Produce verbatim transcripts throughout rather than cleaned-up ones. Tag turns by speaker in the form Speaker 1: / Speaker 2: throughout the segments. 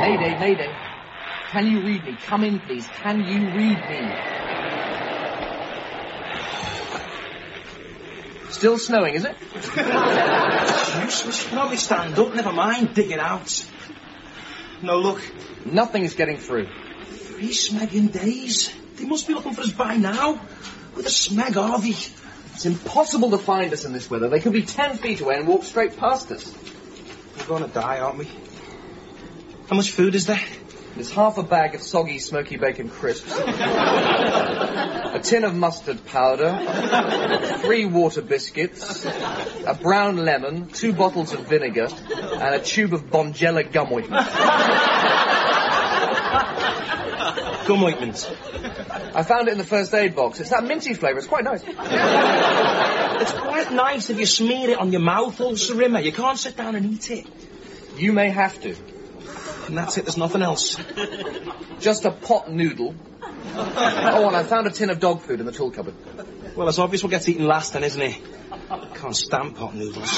Speaker 1: Mayday, mayday. Can you read me? Come in, please. Can you read me? Still snowing, is it?
Speaker 2: It's useless. You can hardly stand up. Never mind, dig it out. No luck.
Speaker 1: Nothing's getting through.
Speaker 2: Three smegging days. They must be looking for us by now. Where the smeg are they?
Speaker 1: It's impossible to find us in this weather. They could be ten feet away and walk straight past us.
Speaker 2: We're going to die, aren't we? How much food is there?
Speaker 1: There's half a bag of soggy, smoky bacon crisps, a tin of mustard powder, three water biscuits, a brown lemon, two bottles of vinegar, and a tube of Bonjela gum ointment.
Speaker 2: Gum ointment?
Speaker 1: I found it in the first aid box. It's that minty flavour. It's quite nice.
Speaker 2: It's quite nice if you smear it on your mouth, old Sarima. You can't sit down and eat it.
Speaker 1: You may have to.
Speaker 2: And that's it, there's nothing else.
Speaker 1: Just a pot noodle. Oh, and I found a tin of dog food in the tool cupboard.
Speaker 2: Well, it's obvious what gets eaten last then, isn't it? Can't stand pot noodles.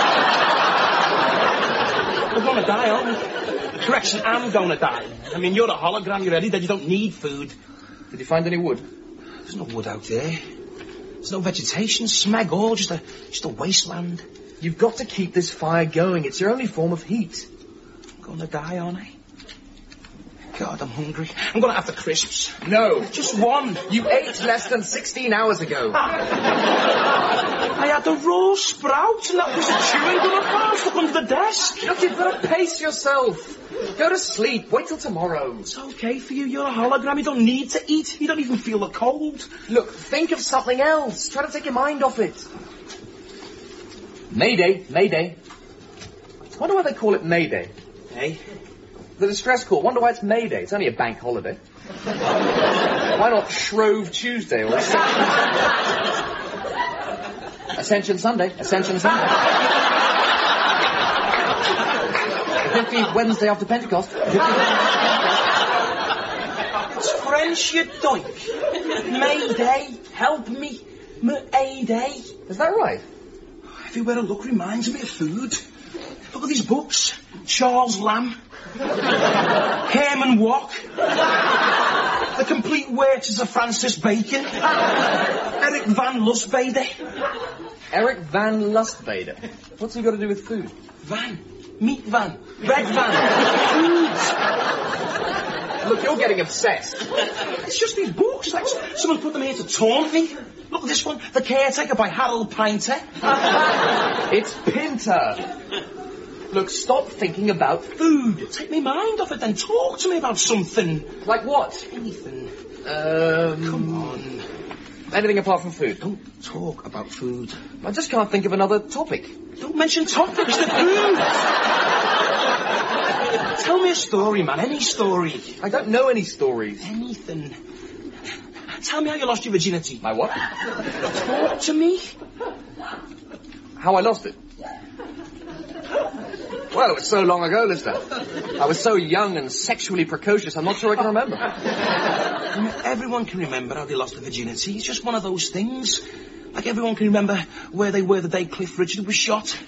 Speaker 2: We're gonna die, aren't we? Correction, I'm gonna die. I mean, you're a hologram, you're ready, then you don't need food.
Speaker 1: Did you find any wood?
Speaker 2: There's no wood out there. There's no vegetation, smeg all, just a, just a wasteland.
Speaker 1: You've got to keep this fire going. It's your only form of heat.
Speaker 2: Gonna die, aren't I? God, I'm hungry. I'm gonna have the crisps.
Speaker 1: No.
Speaker 2: Just one.
Speaker 1: You ate less than sixteen hours ago.
Speaker 2: I had a raw sprout and that was a chewing gum I stuck under the desk.
Speaker 1: Look, you've got to pace yourself. Go to sleep. Wait till tomorrow.
Speaker 2: It's okay for you. You're a hologram. You don't need to eat. You don't even feel the cold.
Speaker 1: Look, think of something else. Try to take your mind off it. Mayday, mayday. Wonder why they call it Mayday.
Speaker 2: Hey?
Speaker 1: The distress call. Wonder why it's Mayday. It's only a bank holiday. Why not Shrove Tuesday or Ascension Sunday? Ascension Sunday. The fifteenth Wednesday after Pentecost.
Speaker 2: It's French, you doink. Mayday. Help me. Mayday.
Speaker 1: Is that right?
Speaker 2: Everywhere I look reminds me of food. Look at these books. Charles Lamb. Herman Wouk. The Complete Works of Francis Bacon. Eric Van Lustbader.
Speaker 1: Eric Van Lustbader? What's he got to do with food?
Speaker 2: Van. Meat van. Bread van. Food.
Speaker 1: Look, you're getting obsessed.
Speaker 2: It's just these books. Like someone put them here to taunt me. Look at this one. The Caretaker by Harold Pinter.
Speaker 1: It's Pinter. Look, stop thinking about food.
Speaker 2: Take me mind off it, then talk to me about something.
Speaker 1: Like what?
Speaker 2: Anything.
Speaker 1: Um...
Speaker 2: Come on.
Speaker 1: Anything apart from food?
Speaker 2: Don't talk about food.
Speaker 1: I just can't think of another topic.
Speaker 2: Don't mention topics, the food. Tell me a story, man, any story.
Speaker 1: I don't know any stories.
Speaker 2: Anything. Tell me how you lost your virginity.
Speaker 1: My what?
Speaker 2: Talk to me.
Speaker 1: How I lost it? Well, it was so long ago, Lister. I was so young and sexually precocious, I'm not sure I can remember.
Speaker 2: Everyone can remember how they lost their virginity. It's just one of those things. Like everyone can remember where they were the day Cliff Richard was shot.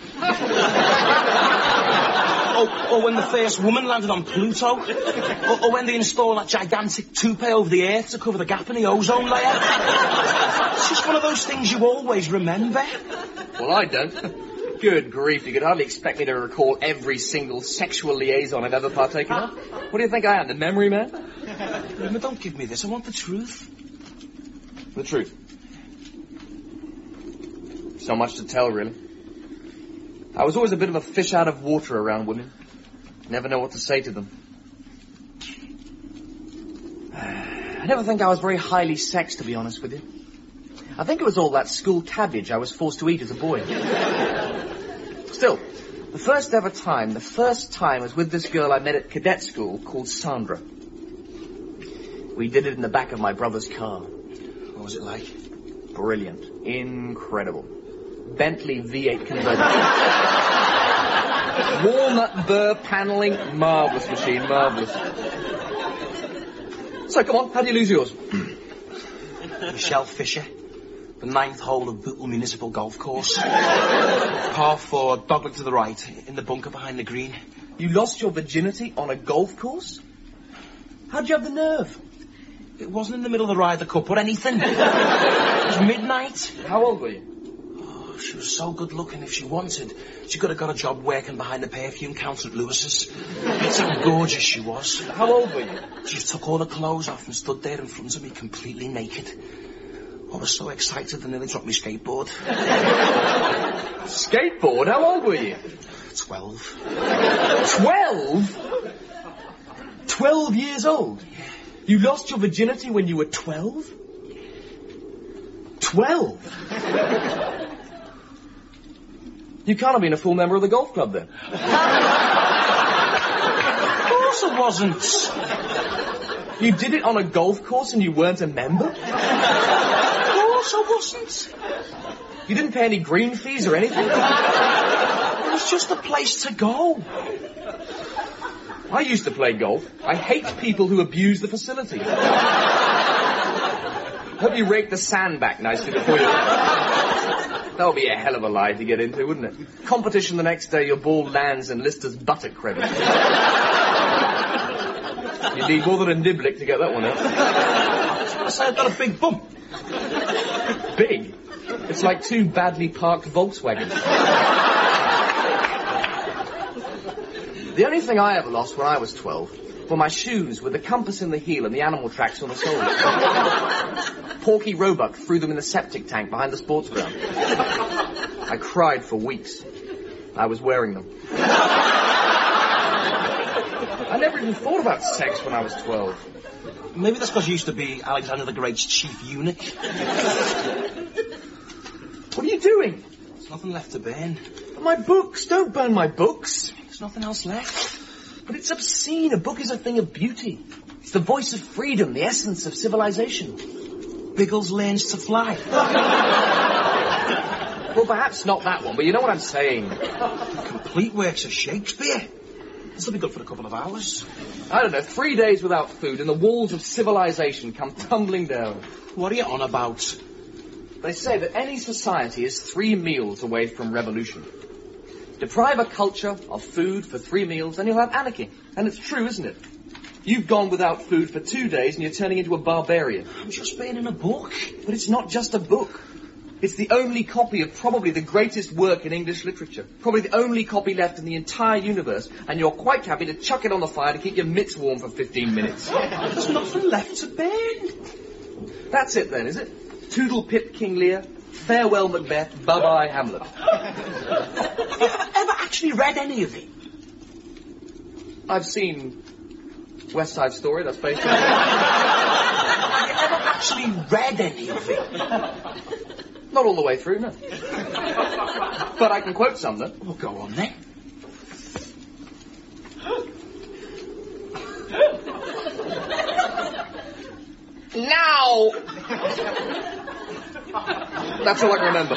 Speaker 2: or, or when the first woman landed on Pluto. Or, or when they installed that gigantic toupee over the Earth to cover the gap in the ozone layer. It's just one of those things you always remember.
Speaker 1: Well, I don't. Good grief, you could hardly expect me to recall every single sexual liaison I've ever partaken of. What do you think I am, the memory man?
Speaker 2: Remember, don't give me this. I want the truth.
Speaker 1: The truth? So much to tell, really. I was always a bit of a fish out of water around women. Never know what to say to them. I never think I was very highly sexed, to be honest with you. I think it was all that school cabbage I was forced to eat as a boy. Still, the first ever time, the first time was with this girl I met at cadet school called Sandra. We did it in the back of my brother's car.
Speaker 2: What was it like?
Speaker 1: Brilliant. Incredible. Bentley V eight convertible. Walnut burr paneling. Marvellous machine, marvellous. So, come on, how do you lose yours?
Speaker 2: Michelle Fisher. The ninth hole of Bootle Municipal Golf Course. Par four, dogleg to the right, in the bunker behind the green.
Speaker 1: You lost your virginity on a golf course? How'd you have the nerve?
Speaker 2: It wasn't in the middle of the Ryder Cup or anything. It was midnight.
Speaker 1: How old were you?
Speaker 2: Oh, she was so good looking. If she wanted, she could have got a job working behind the perfume counter at Lewis's. That's how gorgeous she was.
Speaker 1: How old were you?
Speaker 2: She just took all her clothes off and stood there in front of me completely naked. I was so excited I nearly dropped my skateboard.
Speaker 1: Skateboard? How old were you?
Speaker 2: Twelve.
Speaker 1: Twelve? Twelve years old? You lost your virginity when you were twelve? Twelve? You can't have been a full member of the golf club then.
Speaker 2: Of course I wasn't.
Speaker 1: You did it on a golf course and you weren't a member?
Speaker 2: Of course I wasn't.
Speaker 1: You didn't pay any green fees or anything?
Speaker 2: It was just a place to go.
Speaker 1: I used to play golf. I hate people who abuse the facility. Hope you rake the sand back nicely before you... That would be a hell of a lie to get into, wouldn't it? Competition the next day, your ball lands in Lister's buttock crevice. You need more than a niblick to get that one out.
Speaker 2: I say I've got a big bump.
Speaker 1: Big? It's like two badly parked Volkswagens. The only thing I ever lost when I was twelve were my shoes with the compass in the heel and the animal tracks on the soles. Porky Roebuck threw them in the septic tank behind the sports ground. I cried for weeks. I was wearing them. I never even thought about sex when I was twelve.
Speaker 2: Maybe that's because you used to be Alexander the Great's chief eunuch.
Speaker 1: What are you doing?
Speaker 2: There's nothing left to burn.
Speaker 1: My books. Don't burn my books.
Speaker 2: There's nothing else left.
Speaker 1: But it's obscene. A book is a thing of beauty. It's the voice of freedom, the essence of civilization.
Speaker 2: Biggles Learns to Fly.
Speaker 1: Well, perhaps not that one, but you know what I'm saying.
Speaker 2: Complete works of Shakespeare. This will be good for a couple of hours.
Speaker 1: I don't know, three days without food and the walls of civilization come tumbling down.
Speaker 2: What are you on about?
Speaker 1: They say that any society is three meals away from revolution. Deprive a culture of food for three meals and you'll have anarchy. And it's true, isn't it? You've gone without food for two days and you're turning into a barbarian.
Speaker 2: I'm just being in a book.
Speaker 1: But it's not just a book. It's the only copy of probably the greatest work in English literature. Probably the only copy left in the entire universe. And you're quite happy to chuck it on the fire to keep your mitts warm for fifteen minutes.
Speaker 2: There's nothing left to burn.
Speaker 1: That's it then, is it? Toodle Pip King Lear, farewell Macbeth, bye-bye Hamlet.
Speaker 2: Have you ever actually read any of it?
Speaker 1: I've seen West Side Story, that's based on...
Speaker 2: Have you ever actually read any of it?
Speaker 1: Not all the way through, no. But I can quote some, though.
Speaker 2: Well, go on then.
Speaker 1: Now! That's all I can remember.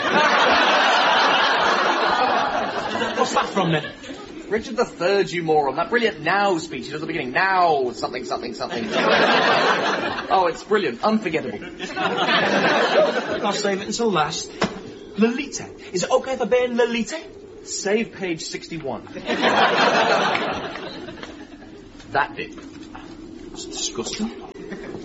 Speaker 2: What's that from then?
Speaker 1: Richard the Third, you moron. That brilliant now speech he does at the beginning. Now, something, something, something. Oh, it's brilliant. Unforgettable.
Speaker 2: I'll save it until last. Lolita. Is it okay if I burn Lolita?
Speaker 1: Save page sixty-one. That did.
Speaker 2: That's disgusting.